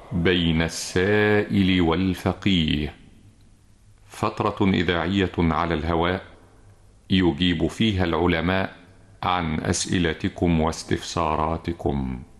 بين السائل والفقيه، فترة إذاعية على الهواء يجيب فيها العلماء عن أسئلتكم واستفساراتكم.